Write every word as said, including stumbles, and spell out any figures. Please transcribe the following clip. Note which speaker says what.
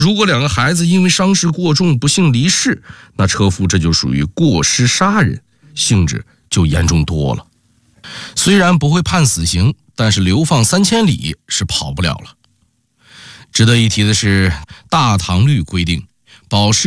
Speaker 1: 如果两个孩子因为伤势过重不幸离世，那车夫这就属于过失杀人，性质就严重多了。虽然不会判死刑，但是流放三千里是跑不了了。值得一提的是，大唐律规定，保释